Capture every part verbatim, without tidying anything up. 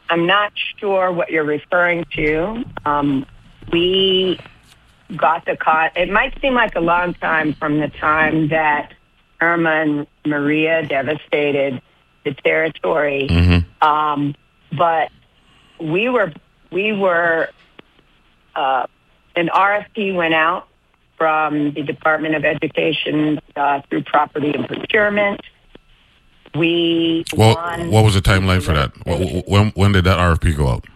I'm not sure what you're referring to. Um, we got the con. It might seem like a long time from the time that Irma and Maria devastated the territory, Mm-hmm. um, but we were we were uh, an R F P went out from the Department of Education uh, through Property and Procurement. We Well, won. what was the timeline for that? Wh- When when did that R F P go out?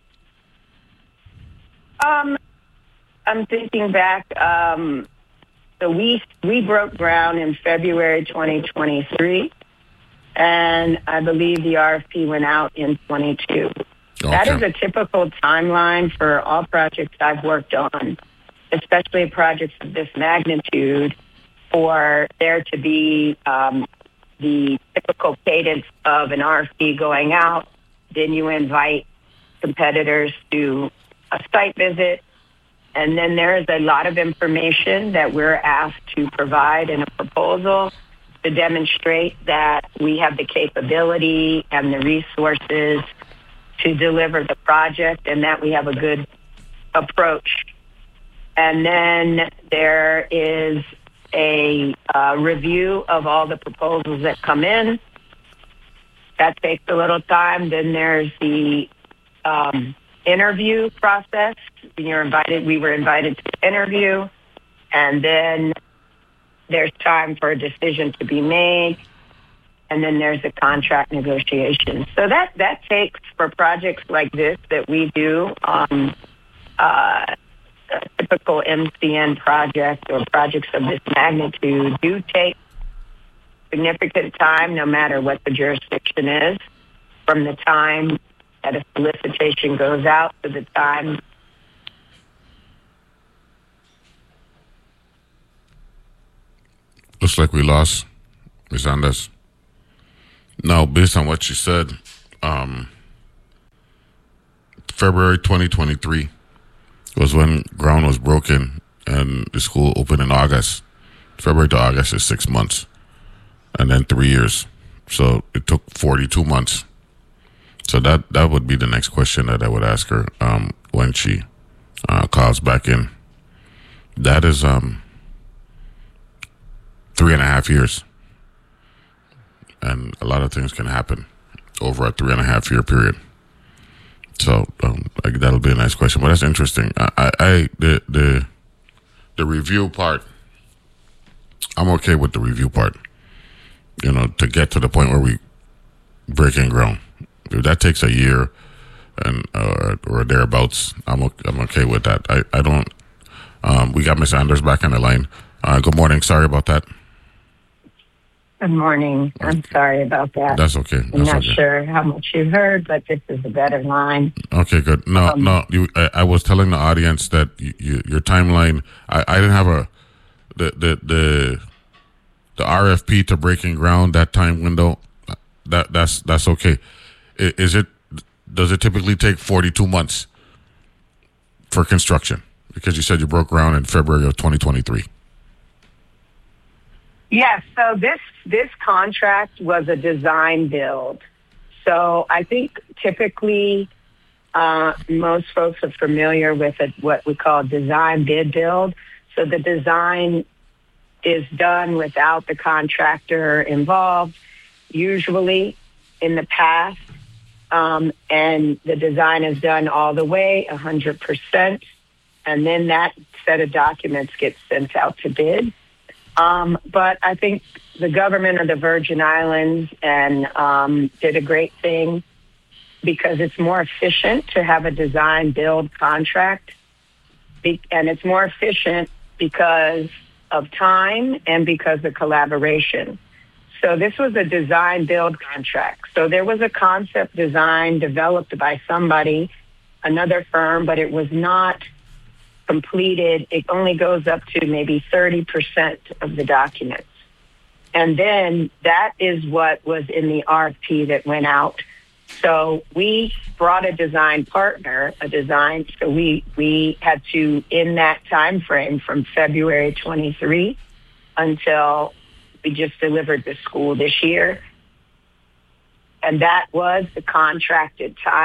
Um, I'm thinking back. Um, so we we broke ground in February twenty twenty-three, and I believe the R F P went out in twenty-two. Okay. That is a typical timeline for all projects I've worked on, especially projects of this magnitude, for there to be um, the typical cadence of an R F P going out. Then you invite competitors to a site visit, and then there is a lot of information that we're asked to provide in a proposal to demonstrate that we have the capability and the resources to deliver the project and that we have a good approach. And then there is a uh, review of all the proposals that come in. That takes a little time. Then there's the um, interview process. You're invited. We were invited to the interview, and then there's time for a decision to be made, and then there's a contract negotiation. So that that takes, for projects like this that we do, um, uh, a typical M C N project or projects of this magnitude do take significant time, no matter what the jurisdiction is, from the time that a solicitation goes out to the time. Looks like we lost Miz Anders. Now, based on what you said, um, February twenty twenty-three was when ground was broken and the school opened in August. February to August is six months, and then three years. So it took forty-two months. So that, that would be the next question that I would ask her um, when she uh, calls back in. That is um, three and a half years. And a lot of things can happen over a three and a half year period. So um, like, that'll be a nice question. But that's interesting. I, I, I the the the review part, I'm okay with the review part. You know, to get to the point where we breaking ground. If that takes a year and uh, or thereabouts, I'm okay, I'm okay with that. I I don't. Um, we got Miz Anders back on the line. Uh, good morning. Sorry about that. Good morning. I'm sorry about that. That's okay. That's I'm not okay. sure how much you heard, but this is a better line. Okay, good. No, Um, no. You, I, I was telling the audience that you, you, your timeline. I, I didn't have a the the the the R F P to breaking ground, that time window. That that's that's okay. I- Is it? Does it typically take forty-two months for construction? Because you said you broke ground in February of twenty twenty-three. Yes, so this this contract was a design build. So I think typically uh, most folks are familiar with a, what we call design bid build. So the design is done without the contractor involved, usually in the past, um, and the design is done all the way, one hundred percent, and then that set of documents gets sent out to bid. Um, but I think the government of the Virgin Islands and um, did a great thing because it's more efficient to have a design build contract, Be- and it's more efficient because of time and because of collaboration. So this was a design build contract. So there was a concept design developed by somebody, another firm, but it was not completed. It only goes up to maybe thirty percent of the documents. And then that is what was in the R F P that went out. So we brought a design partner, a design, so we, we had to, in that time frame from February twenty-three until we just delivered the school this year. And that was the contracted time.